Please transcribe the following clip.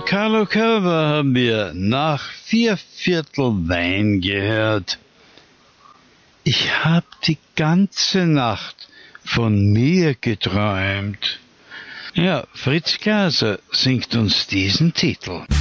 Von Carlo Calva haben wir nach 4/4 Wein gehört. Ich hab die ganze Nacht von mir geträumt. Ja, Fritz Glaser singt uns diesen Titel.